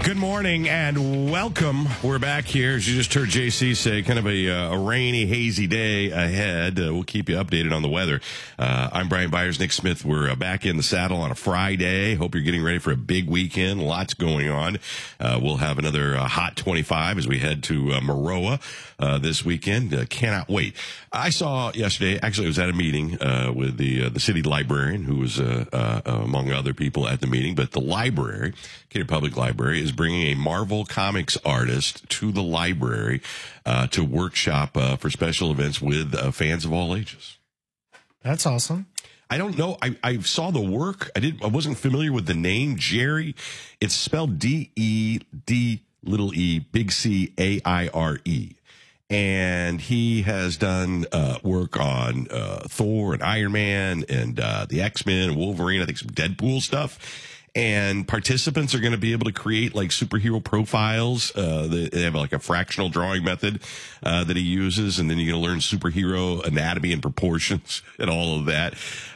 Good morning and welcome. We're back here, as you just heard JC say, kind of a rainy, hazy day ahead. We'll keep you updated on the weather. I'm Brian Byers, Nick Smith. We're back in the saddle on a Friday. Hope you're getting ready for a big weekend. Lots going on. We'll have another hot 25 as we head to Maroa this weekend. Cannot wait. I saw yesterday, actually I was at a meeting with the city librarian, who was among other people at the meeting, but the library, Decatur Public Library, is bringing a Marvel Comics artist to the library to workshop for special events with fans of all ages. That's awesome. I don't know. I saw the work. I wasn't familiar with the name Jerry. It's spelled D-E-D-E big C-A-I-R-E. And he has done work on Thor and Iron Man and the X-Men and Wolverine. I think some Deadpool stuff. And participants are going to be able to create like superhero profiles. They have like a fractional drawing method that he uses, and then you're going to learn superhero anatomy and proportions and all of that.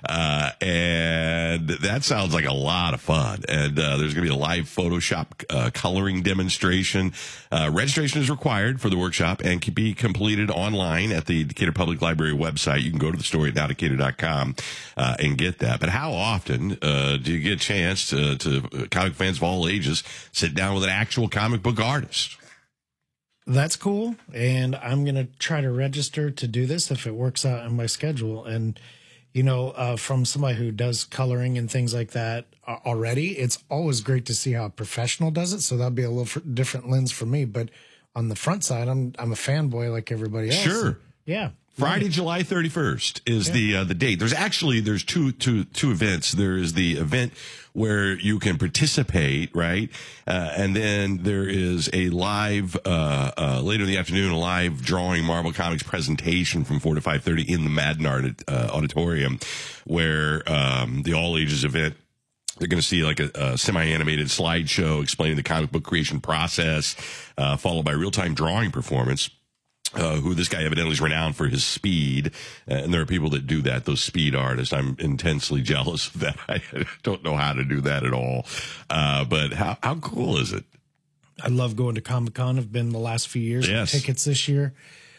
And that sounds like a lot of fun. And there's going to be a live Photoshop coloring demonstration. Registration is required for the workshop and can be completed online at the Decatur Public Library website. You can go to the story at nowdecatur.com and get that. But how often do you get a chance to comic fans of all ages sit down with an actual comic book artist? That's cool. And I'm going to try to register to do this if it works out in my schedule. And, you know, from somebody who does coloring and things like that already, it's always great to see how a professional does it. So that'll be a little different lens for me. But on the front side, I'm a fanboy like everybody else. Sure. Yeah. Friday, July 31st is the date. There's two events. There is the event where you can participate, right? And then there is a live, later in the afternoon, a live drawing Marvel Comics presentation from 4 to 5:30 in the Madden Auditorium, where, the all ages event, they're going to see like a semi-animated slideshow explaining the comic book creation process, followed by real-time drawing performance. Who this guy evidently is renowned for his speed, and there are people that do that, those speed artists. I'm intensely jealous of that. I don't know how to do that at all. But how cool is it? I love going to Comic-Con. I've been the last few years. Yes. Tickets this year.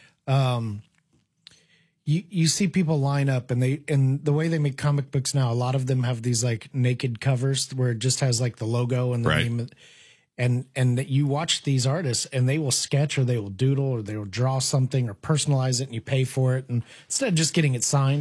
You see people line up, and the way they make comic books now, a lot of them have these like naked covers where it just has like the logo and the Right. name. And that you watch these artists and they will sketch or they will doodle or they will draw something or personalize it and you pay for it. And instead of just getting it signed,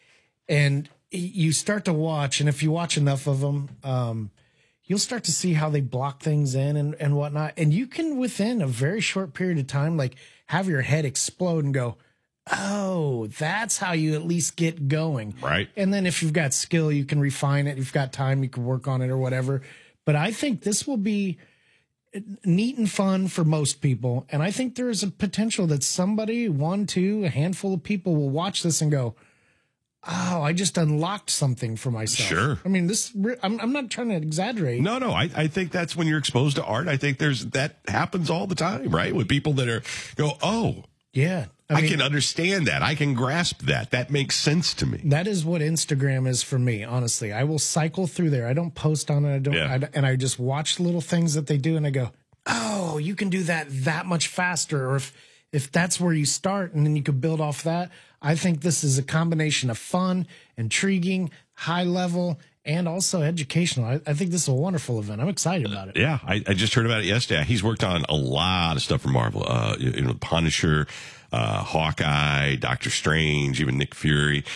and you start to watch, and if you watch enough of them, you'll start to see how they block things in and whatnot. And you can, within a very short period of time, like have your head explode and go, oh, that's how you at least get going. Right. And then if you've got skill, you can refine it. If you've got time, you can work on it or whatever. But I think this will be neat and fun for most people. And I think there is a potential that somebody, a handful of people will watch this and go, oh, I just unlocked something for myself. Sure. I mean, I'm not trying to exaggerate. No, I think that's when you're exposed to art. I think that happens all the time, right? With people that go, oh, yeah. I can understand that. I can grasp that. That makes sense to me. That is what Instagram is for me, honestly. I will cycle through there. I don't post on it. And I just watch little things that they do and I go, oh, you can do that much faster. Or if that's where you start and then you could build off that. I think this is a combination of fun, intriguing, high level, and also educational. I think this is a wonderful event. I'm excited about it. Yeah, I just heard about it yesterday. He's worked on a lot of stuff for Marvel. Punisher, Hawkeye, Doctor Strange, even Nick Fury,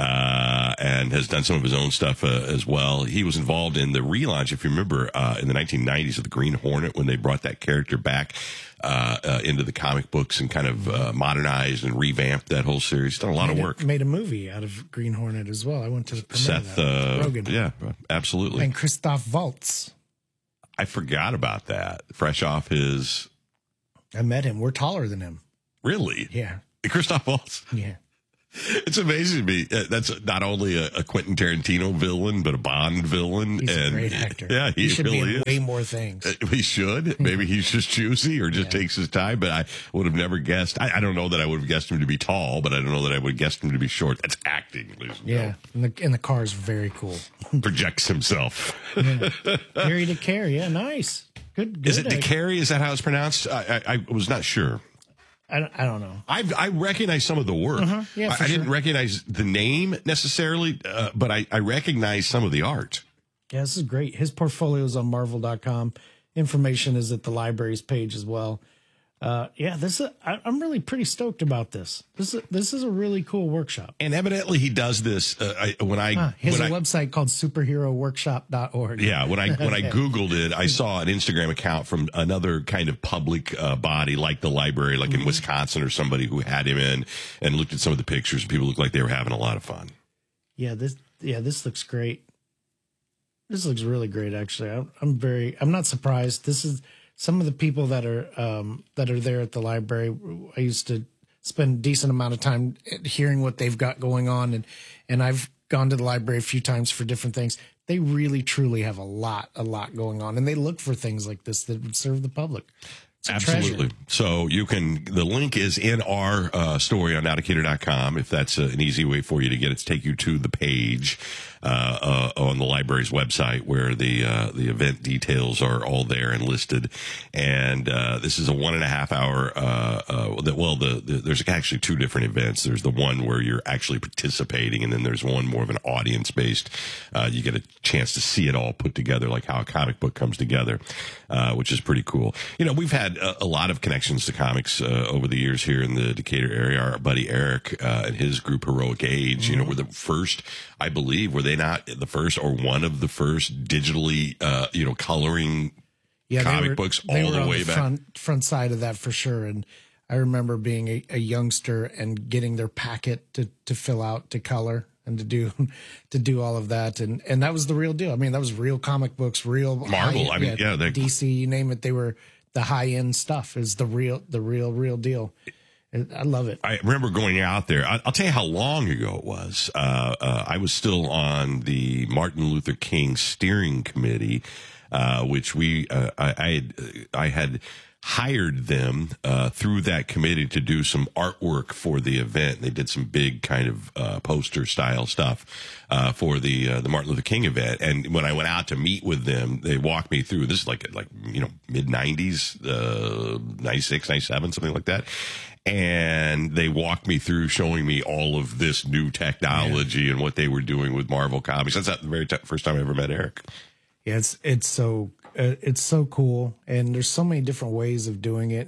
and has done some of his own stuff as well. He was involved in the relaunch, if you remember, in the 1990s of the Green Hornet, when they brought that character back into the comic books and kind of modernized and revamped that whole series. Done a lot of work. Made a movie out of Green Hornet as well. I went to the premiere Seth Rogen. Yeah, absolutely. And Christoph Waltz. I forgot about that. Fresh off his... I met him. We're taller than him. Really? Yeah. Christoph Waltz? Yeah. It's amazing to me. That's not only a Quentin Tarantino villain, but a Bond villain. He's a great actor. Yeah, he should really be in is. way more things. He should. Maybe he's just choosy or just takes his time, but I would have never guessed. I don't know that I would have guessed him to be tall, but I don't know that I would have guessed him to be short. That's acting, ladies and Yeah. And the car is very cool. Projects himself. Yeah. Harry to care. Yeah, nice. Good. Is it DeCary? Is that how it's pronounced? I was not sure. I don't know. I recognize some of the work. Yeah, I didn't recognize the name necessarily, but I recognize some of the art. Yeah, this is great. His portfolio is on Marvel.com. Information is at the library's page as well. Yeah, I'm really pretty stoked about this. This is a really cool workshop. And evidently he does this he has a website called superheroworkshop.org. Yeah, when I Googled it, I saw an Instagram account from another kind of public body like the library, like in Wisconsin or somebody who had him in and looked at some of the pictures and people looked like they were having a lot of fun. Yeah, this looks great. This looks really great, actually. I'm not surprised. This is some of the people that are there at the library. I used to spend a decent amount of time hearing what they've got going on, and I've gone to the library a few times for different things. They really, truly have a lot going on, and they look for things like this that would serve the public. Absolutely. So the link is in our story on nowdecatur.com. If that's an easy way for you to get it, to take you to the page on the library's website where the event details are all there and listed. And this is a 1.5 hour. There's actually two different events. There's the one where you're actually participating, and then there's one more of an audience based. You get a chance to see it all put together, like how a comic book comes together, which is pretty cool. We've had a lot of connections to comics over the years here in the Decatur area. Our buddy Eric and his group Heroic Age, were the first, I believe, were they not the first or one of the first digitally, coloring comic books all the way back? Front side of that for sure. And I remember being a youngster and getting their packet to fill out, to color, and to do all of that, and that was the real deal. I mean, that was real comic books, real Marvel. DC, you name it, they were the high end stuff. Is the real deal. I love it. I remember going out there. I'll tell you how long ago it was. I was still on the Martin Luther King steering committee, which I had hired them through that committee to do some artwork for the event. They did some big kind of poster style stuff for the Martin Luther King event. And when I went out to meet with them, they walked me through. This is like mid 90s, 96, 97, something like that. And they walked me through, showing me all of this new technology and what they were doing with Marvel Comics. That's the very first time I ever met Eric. Yeah, it's so cool, and there's so many different ways of doing it,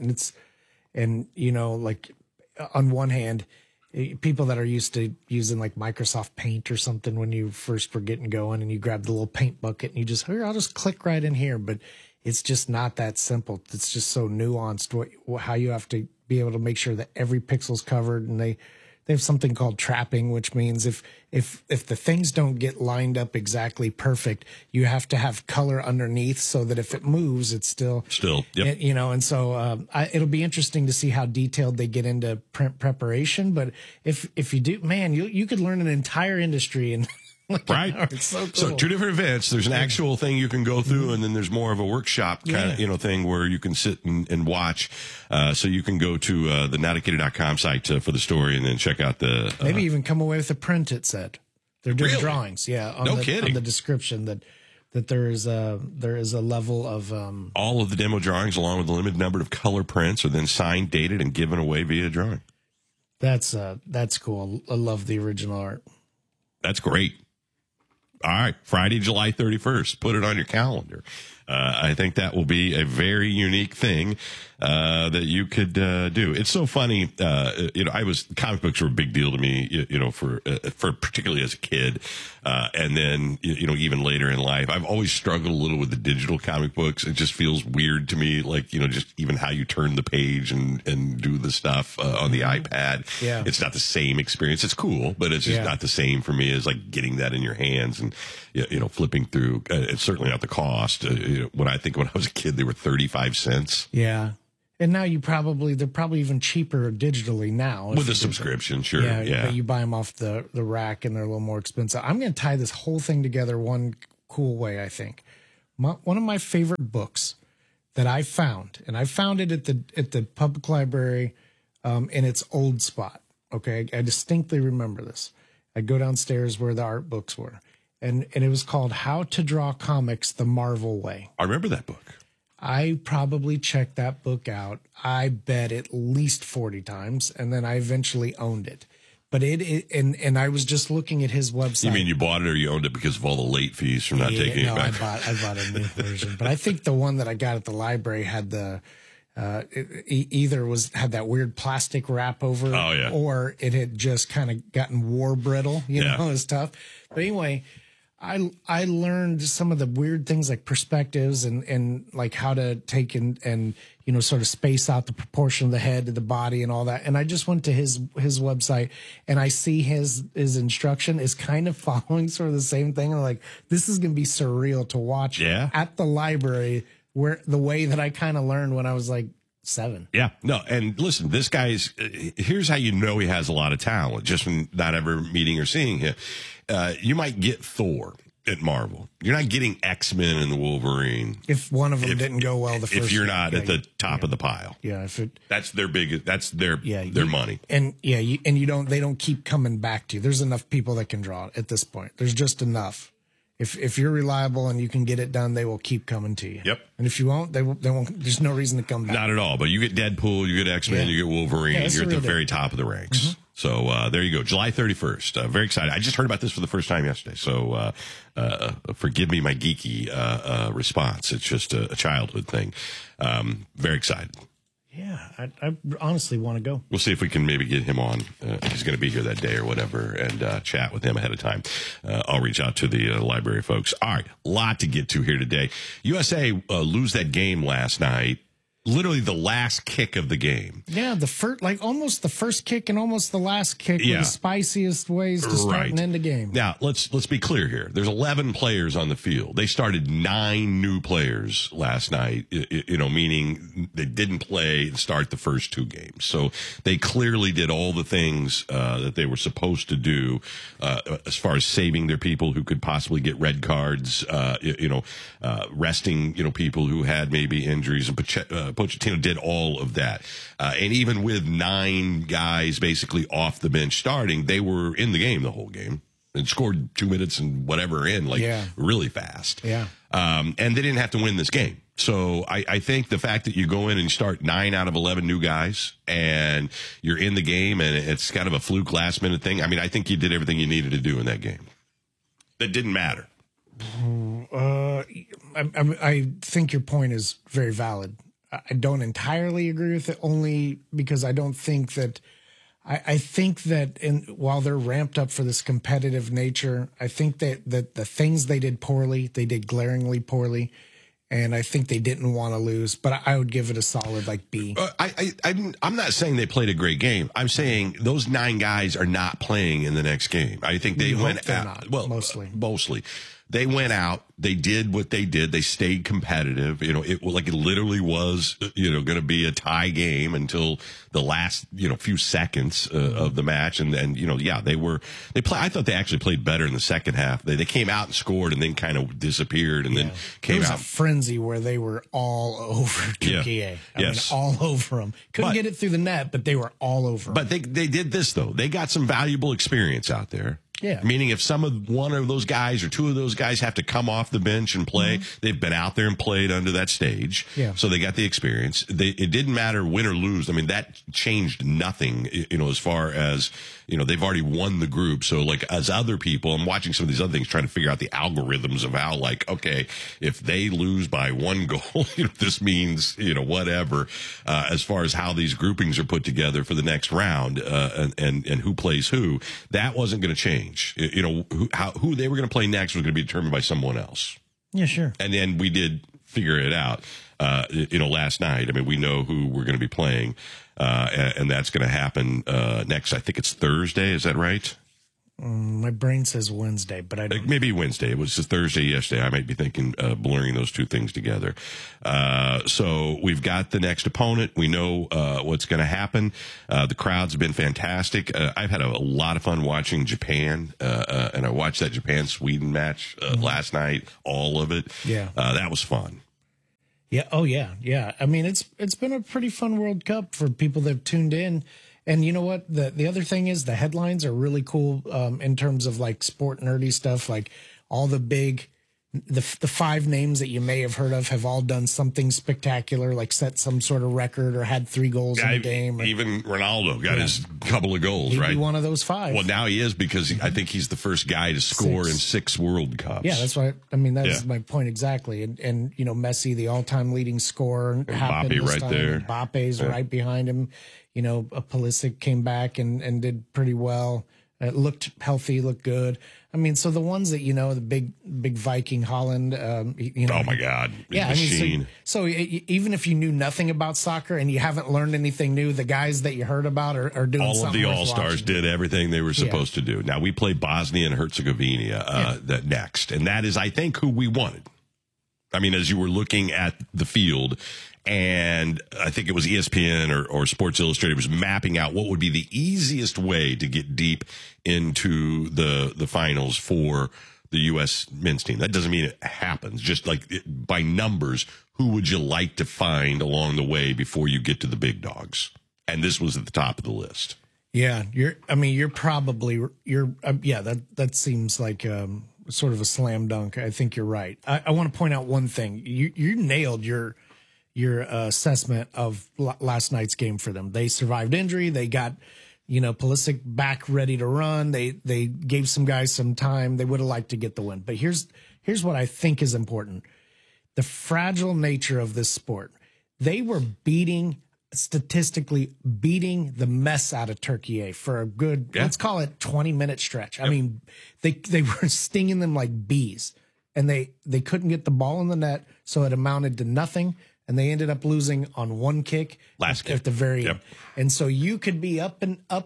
and like on one hand, people that are used to using like Microsoft Paint or something when you first were getting going, and you grab the little paint bucket and I'll just click right in here, but it's just not that simple. It's just so nuanced how you have to be able to make sure that every pixel's covered, and they have something called trapping, which means if the things don't get lined up exactly perfect, you have to have color underneath so that if it moves, it's still, yep. And so it'll be interesting to see how detailed they get into print preparation. But if you do, man, you could learn an entire industry and. Right. It's so cool. So two different events. There's an actual thing you can go through, and then there's more of a workshop kind of thing where you can sit and watch. So you can go to the nowdecatur.com site for the story, and then check out the maybe even come away with a print. It said they're doing drawings. Yeah, on kidding. On the description that there is a level of all of the demo drawings, along with a limited number of color prints, are then signed, dated, and given away via drawing. That's cool. I love the original art. That's great. All right, Friday, July 31st. Put it on your calendar. I think that will be a very unique thing that you could do. It's so funny. Comic books were a big deal to me, for particularly as a kid. And then, even later in life, I've always struggled a little with the digital comic books. It just feels weird to me, like, just even how you turn the page and do the stuff on the iPad. Yeah. It's not the same experience. It's cool, but it's just not the same for me as like getting that in your hands and, flipping through. It's certainly not the cost. When I was a kid, they were 35 cents. Yeah. And now they're probably even cheaper digitally now. With a subscription, sure. Yeah. But you buy them off the rack and they're a little more expensive. I'm going to tie this whole thing together one cool way, I think. One of my favorite books that I found, and I found it at the public library in its old spot. Okay. I distinctly remember this. I'd go downstairs where the art books were. And it was called How to Draw Comics the Marvel Way. I remember that book. I probably checked that book out, I bet at least 40 times, and then I eventually owned it. But and I was just looking at his website. You mean you bought it or you owned it because of all the late fees from not taking it back? I bought a new version. But I think the one that I got at the library had the had that weird plastic wrap over it, or it had just kind of gotten war brittle. You know, it was tough. But anyway, I learned some of the weird things like perspectives and like how to take and you know, sort of space out the proportion of the head to the body and all that. And I just went to his website and I see his instruction is kind of following sort of the same thing. And I'm like, this is going to be surreal to watch at the library, where the way that I kind of learned when I was like 7. Yeah, no. And listen, this guy's, here's how you know he has a lot of talent, just from not ever meeting or seeing him. You might get Thor at Marvel. You're not getting X-Men and the Wolverine. If one of them didn't go well the first if you're not at the top of the pile. Yeah, that's their their money. And they don't keep coming back to you. There's enough people that can draw it at this point. There's just enough. If you're reliable and you can get it done, they will keep coming to you. Yep. And if you won't, they won't. There's no reason to come back. Not at all. But you get Deadpool, you get X-Men, you get Wolverine. You're at the very top of the ranks. Mm-hmm. So there you go, July 31st. Very excited. I just heard about this for the first time yesterday. So forgive me my geeky response. It's just a childhood thing. Very excited. Yeah, I honestly want to go. We'll see if we can maybe get him on. He's going to be here that day or whatever, and chat with him ahead of time. I'll reach out to the library folks. All right, a lot to get to here today. USA lose that game last night. Literally the last kick of the game. Yeah, almost the first kick and almost the last kick were the spiciest ways to start and end a game. Now, let's be clear here. There's 11 players on the field. They started 9 new players last night, meaning they didn't play and start the first 2 games. So they clearly did all the things that they were supposed to do as far as saving their people who could possibly get red cards, resting, people who had maybe injuries, and Pochettino did all of that. And even with 9 guys basically off the bench starting, they were in the game the whole game and scored 2 minutes and whatever in, really fast. Yeah. And they didn't have to win this game. So I think the fact that you go in and you start 9 out of 11 new guys and you're in the game and it's kind of a fluke last minute thing. I mean, I think you did everything you needed to do in that game. That didn't matter. I think your point is very valid. I don't entirely agree with it, only because I don't think that I think that while they're ramped up for this competitive nature, I think that the things they did poorly, they did glaringly poorly, and I think they didn't want to lose. But I would give it a solid B. I'm not saying they played a great game. I'm saying those 9 guys are not playing in the next game. I think they went out. Well, mostly. They went out. They did what they did. They stayed competitive. It literally was, going to be a tie game until the last, few seconds of the match. And then, I thought they actually played better in the second half. They came out and scored and then kind of disappeared and then came out. There was a frenzy where they were all over Turkey. I mean, all over them. Couldn't get it through the net, but they were all over them. But they did this, though. They got some valuable experience out there. Yeah. Meaning if one of those guys or 2 of those guys have to come off the bench and play, they've been out there and played under that stage. Yeah. So they got the experience. It didn't matter win or lose. I mean, that changed nothing, as far as, they've already won the group. So as other people, I'm watching some of these other things, trying to figure out the algorithms of how, okay, if they lose by 1 goal, this means, whatever, as far as how these groupings are put together for the next round, and who plays who, that wasn't going to change. Who they were going to play next was going to be determined by someone else. Yeah, sure. And then we did figure it out, last night. I mean, we know who we're going to be playing, and that's going to happen next. I think it's Thursday. Is that right? My brain says Wednesday, but I don't. Maybe Wednesday. It was just Thursday yesterday. I might be thinking blurring those 2 things together. So we've got the next opponent. We know what's going to happen. The crowds have been fantastic. I've had a lot of fun watching Japan, and I watched that Japan-Sweden match last night, all of it. Yeah. That was fun. Yeah. Oh, yeah. Yeah. I mean, it's been a pretty fun World Cup for people that have tuned in. And you know what? The other thing is the headlines are really cool in terms of sport nerdy stuff, like all the big the five names that you may have heard of have all done something spectacular, like set some sort of record or had 3 goals in a game. Even Ronaldo got his couple of goals, He'd right? be one of those 5. Well, now he is, because I think he's the first guy to score in 6 World Cups. Yeah, that's what I mean. That's my point exactly. And you know, Messi, the all-time leading scorer, happened Mbappe this right time. there. Mbappe's right behind him. You know, Pulisic came back and did pretty well. Looked healthy, looked good. I mean, so the ones that, you know, the big Viking, Holland, you know. Oh, my God. Yeah, Machine. I mean, so even if you knew nothing about soccer and you haven't learned anything new, the guys that you heard about are doing all something of the worth All-Stars watching. did everything they were supposed to do. Now, we play Bosnia and Herzegovina that next, and that is, I think, who we wanted. I mean, as you were looking at the field, and I think it was ESPN or Sports Illustrated was mapping out what would be the easiest way to get deep into the finals for the U.S. men's team. That doesn't mean it happens. Just like by numbers, who would you like to find along the way before you get to the big dogs? And this was at the top of the list. Yeah, that seems like sort of a slam dunk. I think you're right. I want to point out one thing. You nailed your assessment of last night's game for them. They survived injury. They got, you know, Pulisic back ready to run. They gave some guys some time. They would have liked to get the win. But here's what I think is important. The fragile nature of this sport. They were statistically beating the mess out of Turkey for a good, let's call it 20-minute stretch. I mean, they were stinging them like bees, and they couldn't get the ball in the net, so it amounted to nothing. And they ended up losing on one kick at the very end. And so you could be up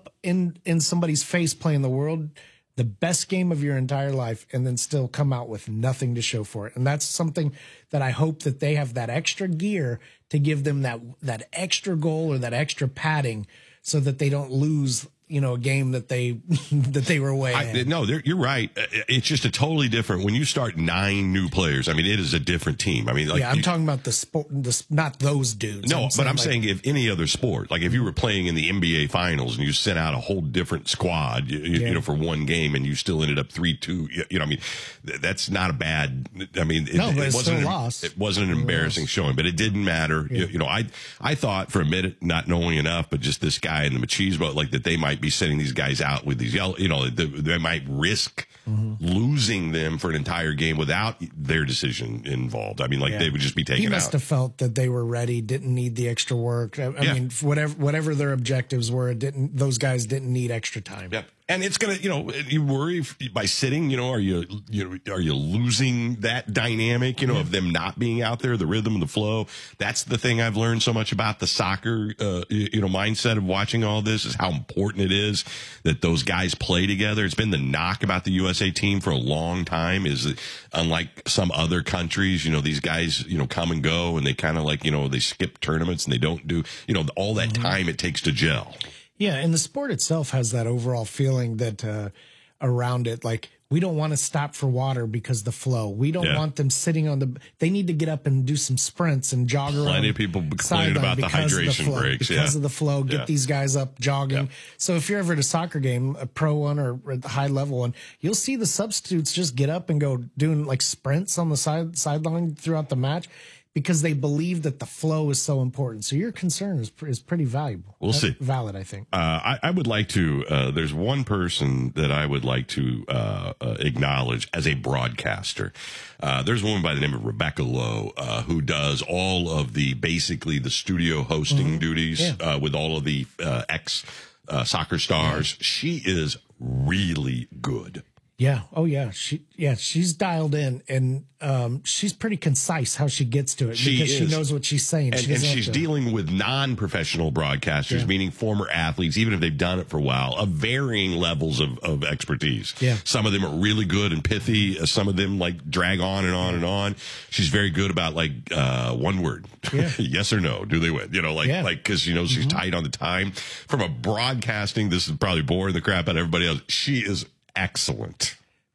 in somebody's face playing the world, the best game of your entire life, and then still come out with nothing to show for it. And that's something that I hope that they have that extra gear to give them that extra goal or that extra padding so that they don't lose, you know, a game that they were way ahead. No, you're right. It's just a totally different. When you start 9 new players, I mean, it is a different team. I mean, like, I'm talking about the sport, not those dudes. No, I'm saying if any other sport, like if you were playing in the NBA Finals and you sent out a whole different squad, you know, for one game and you still ended up 3-2. You know, I mean, that's not a bad. I mean, it wasn't it wasn't an embarrassing showing, but it didn't matter. Yeah. You know, I thought for a minute, not knowing enough, but just this guy in the machismo, like that they might be sending these guys out with these, you know, they might risk losing them for an entire game without their decision involved. I mean, like they would just be taken out. He must have felt that they were ready, didn't need the extra work. I mean, whatever their objectives were, those guys didn't need extra time. Yep. And it's going to, you know, you worry by sitting, you know, are you losing that dynamic, you know, of them not being out there, the rhythm and the flow? That's the thing I've learned so much about the soccer, you know, mindset of watching all this is how important it is that those guys play together. It's been the knock about the USA team for a long time is that unlike some other countries, you know, these guys, you know, come and go and they kind of like, you know, they skip tournaments and they don't do, you know, all that time it takes to gel. Yeah, and the sport itself has that overall feeling that around it, like we don't want to stop for water because the flow. We don't want them sitting on they need to get up and do some sprints and jog around. Plenty of people complaining about the hydration breaks. Because of the flow, get these guys up jogging. Yeah. So if you're ever at a soccer game, a pro one or a high level one, you'll see the substitutes just get up and go doing like sprints on the sideline throughout the match, because they believe that the flow is so important. So your concern is pretty valuable. We'll see. Valid, I think. I would like to, there's one person that I would like to acknowledge as a broadcaster. There's a woman by the name of Rebecca Lowe who does all of basically the studio hosting duties with all of the ex-soccer stars. She is really good. Yeah. Oh, yeah. She's dialed in, and she's pretty concise how she gets to it because she knows what she's saying. And she's dealing with non-professional broadcasters, meaning former athletes, even if they've done it for a while, of varying levels of expertise. Yeah. Some of them are really good and pithy. Some of them like drag on and on and on. She's very good about like one word, yes or no. Do they win? You know, like because you know she's tight on the time. From a broadcasting, this is probably boring the crap out of everybody else. She is excellent.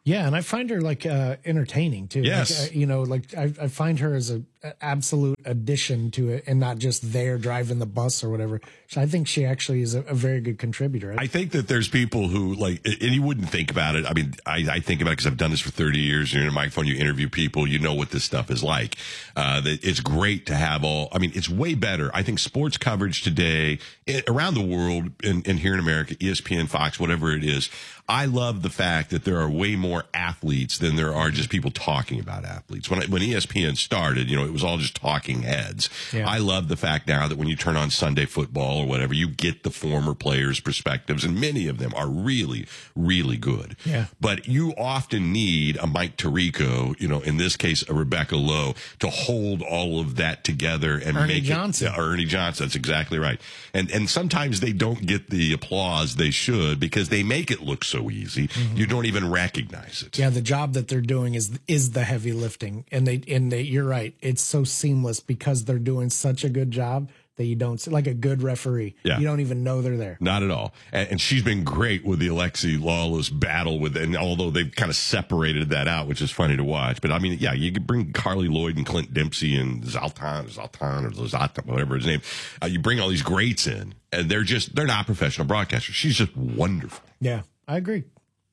Yeah, and I find her like entertaining too. Yes. Like, I find her as an absolute addition to it, and not just there driving the bus or whatever. So I think she actually is a very good contributor. I think that there's people who like, and you wouldn't think about it. I mean, I think about it because I've done this for 30 years. You're in a microphone, you interview people, you know what this stuff is like. That it's great to have it's way better. I think sports coverage today around the world and here in America, ESPN, Fox, whatever it is. I love the fact that there are way more athletes than there are just people talking about athletes. When ESPN started, it was all just talking heads. Yeah. I love the fact now that when you turn on Sunday Football or whatever, you get the former players' perspectives, and many of them are really, really good. Yeah. But you often need a Mike Tirico, in this case, a Rebecca Lowe, to hold all of that together and Ernie make Johnson. it. Ernie Johnson. That's exactly right. And sometimes they don't get the applause they should because they make it look so easy. Mm-hmm. You don't even recognize it. Yeah, the job that they're doing is the heavy lifting, and they you're right. It's so seamless because they're doing such a good job that you don't see, like a good referee. Yeah. You don't even know they're there. Not at all. And she's been great with the Alexi Lawless battle and although they've kind of separated that out, which is funny to watch. But I mean, yeah, you could bring Carly Lloyd and Clint Dempsey and Zlatan or Zlatan, whatever his name. You bring all these greats in, and they're not professional broadcasters. She's just wonderful. Yeah, I agree.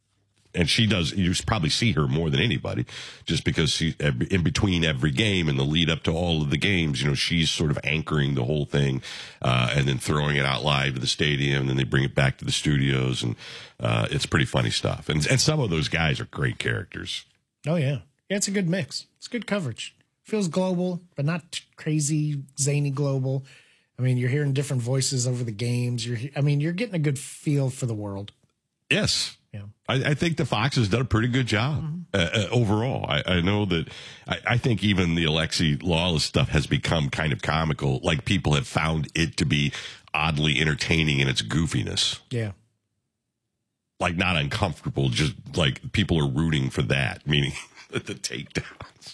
And she does, you probably see her more than anybody just because she, in between every game and the lead up to all of the games, she's sort of anchoring the whole thing, and then throwing it out live to the stadium, and then they bring it back to the studios, and it's pretty funny stuff. And some of those guys are great characters. Oh, yeah. Yeah, it's a good mix. It's good coverage. Feels global, but not crazy, zany global. I mean, you're hearing different voices over the games. You're getting a good feel for the world. Yes. Yeah. I think the Fox has done a pretty good job overall. I know that I think even the Alexi Lawless stuff has become kind of comical. Like people have found it to be oddly entertaining in its goofiness. Yeah. Like not uncomfortable, just like people are rooting for that, meaning the takedowns.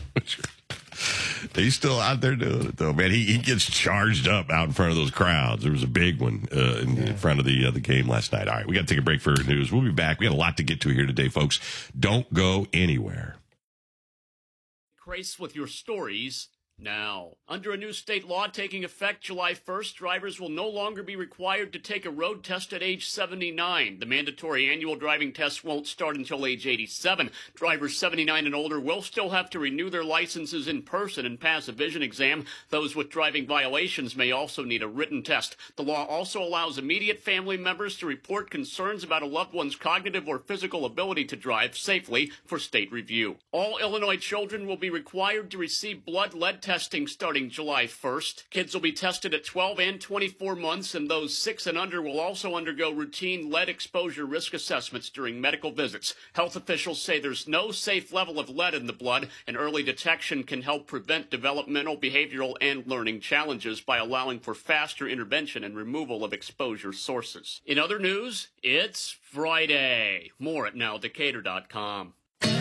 He's still out there doing it, though, man. He gets charged up out in front of those crowds. There was a big one in front of the game last night. All right, we got to take a break for news. We'll be back. We got a lot to get to here today, folks. Don't go anywhere. Grace with your stories now. Under a new state law taking effect July 1st, drivers will no longer be required to take a road test at age 79. The mandatory annual driving test won't start until age 87. Drivers 79 and older will still have to renew their licenses in person and pass a vision exam. Those with driving violations may also need a written test. The law also allows immediate family members to report concerns about a loved one's cognitive or physical ability to drive safely for state review. All Illinois children will be required to receive blood lead testing starting July 1st. Kids will be tested at 12 and 24 months, and those 6 and under will also undergo routine lead exposure risk assessments during medical visits. Health officials say there's no safe level of lead in the blood, and early detection can help prevent developmental, behavioral, and learning challenges by allowing for faster intervention and removal of exposure sources. In other news, it's Friday. More at nowdecatur.com.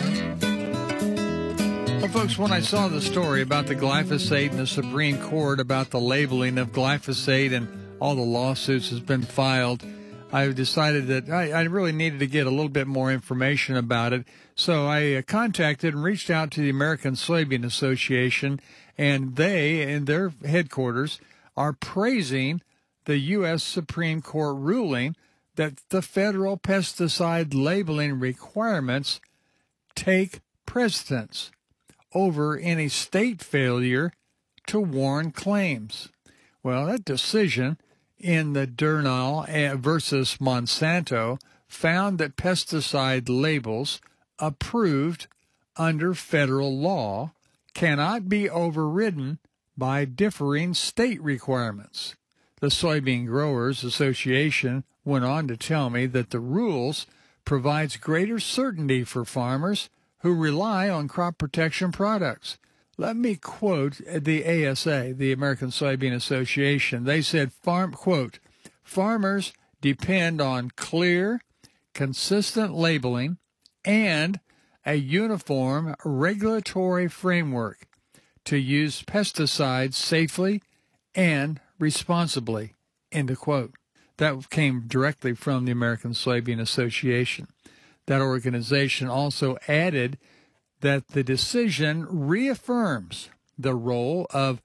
Well, folks, when I saw the story about the glyphosate in the Supreme Court about the labeling of glyphosate and all the lawsuits has been filed, I decided that I really needed to get a little bit more information about it. So I contacted and reached out to the American Soybean Association, and they, in their headquarters, are praising the U.S. Supreme Court ruling that the federal pesticide labeling requirements take precedence over any state failure to warn claims. Well, that decision in the Durnall versus Monsanto found that pesticide labels approved under federal law cannot be overridden by differing state requirements. The Soybean Growers Association went on to tell me that the rules provides greater certainty for farmers who rely on crop protection products. Let me quote the ASA, the American Soybean Association. They said, quote, farmers depend on clear, consistent labeling and a uniform regulatory framework to use pesticides safely and responsibly, end of quote. That came directly from the American Soybean Association. That organization also added that the decision reaffirms the role of